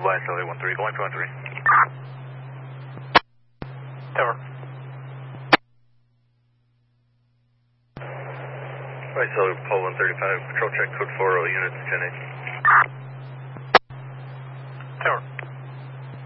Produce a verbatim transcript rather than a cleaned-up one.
Y S L A one three, going for one three. Tower. Y S L A Paul one thirty-five, control check code four, all units ten eight.